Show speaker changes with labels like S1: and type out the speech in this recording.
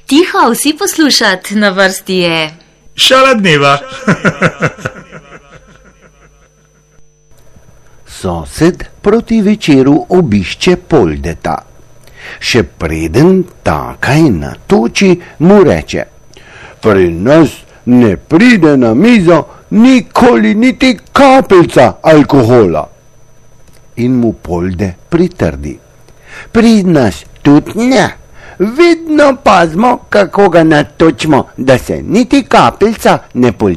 S1: Tiho, vsi poslušat, na vrsti je
S2: Šala dneva.
S3: Sosed proti večeru obišče Poldeta. Še preden ta kaj natoči, mu reče: pri nas ne pride na mizo nikoli niti kapljica alkohola. In mu Polde pritrdi: pri nas tudi ne. Vedno pazimo, kako ga natočimo, da se niti kapljica ne polti.